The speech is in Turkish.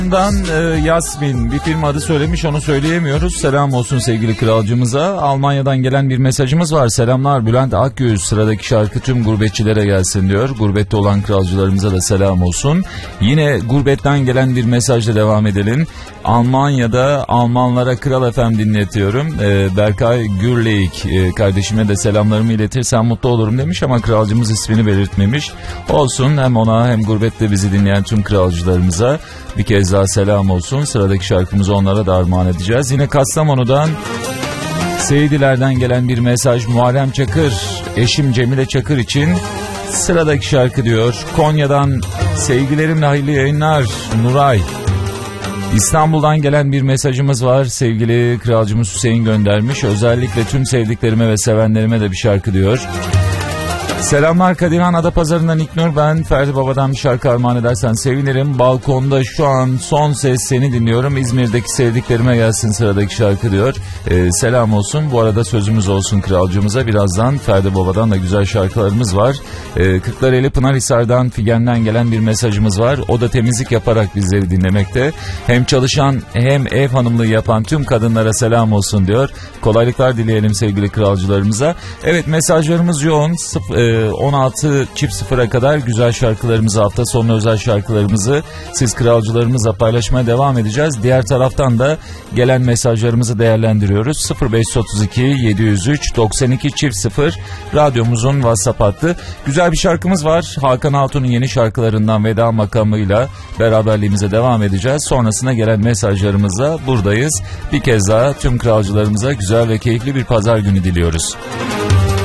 Yasmin bir film adı söylemiş, onu söyleyemiyoruz. Selam olsun sevgili kralcımıza. Almanya'dan gelen bir mesajımız var. Selamlar Bülent Akgüz, sıradaki şarkı tüm gurbetçilere gelsin diyor. Gurbette olan kralcılarımıza da selam olsun. Yine gurbetten gelen bir mesajla devam edelim. Almanya'da Almanlara Kral FM dinletiyorum. Berkay Gürleyik kardeşime de selamlarımı iletirsen mutlu olurum demiş ama kralcımız ismini belirtmemiş. Olsun, hem ona hem gurbette bizi dinleyen tüm kralcılarımıza bir kez daha selam olsun. Sıradaki şarkımızı onlara da armağan edeceğiz. Yine Kastamonu'dan Seydiler'den gelen bir mesaj. Muharrem Çakır, eşim Cemile Çakır için sıradaki şarkı diyor. Konya'dan sevgilerimle hayırlı yayınlar Nuray. İstanbul'dan gelen bir mesajımız var. Sevgili kralcımız Hüseyin göndermiş. Özellikle tüm sevdiklerime ve sevenlerime de bir şarkı diyor. Selamlar Kadirhan Adapazarı'ndan İknur, ben Ferdi Baba'dan bir şarkı armağan edersen sevinirim. Balkonda şu an son ses seni dinliyorum. İzmir'deki sevdiklerime gelsin sıradaki şarkı diyor. Selam olsun. Bu arada sözümüz olsun kralcımıza. Birazdan Ferdi Baba'dan da güzel şarkılarımız var. Kırklareli Pınarhisar'dan Figen'den gelen bir mesajımız var. O da temizlik yaparak bizleri dinlemekte. Hem çalışan hem ev hanımlığı yapan tüm kadınlara selam olsun diyor. Kolaylıklar dileyelim sevgili kralcılarımıza. Evet, mesajlarımız yoğun. 16.00'a kadar güzel şarkılarımızı, hafta sonu özel şarkılarımızı siz kralcılarımızla paylaşmaya devam edeceğiz. Diğer taraftan da gelen mesajlarımızı değerlendiriyoruz. 0532 703 92 0 radyomuzun WhatsApp hattı. Güzel bir şarkımız var. Hakan Altun'un yeni şarkılarından Veda makamıyla beraberliğimize devam edeceğiz. Sonrasında gelen mesajlarımızla buradayız. Bir kez daha tüm kralcılarımıza güzel ve keyifli bir pazar günü diliyoruz.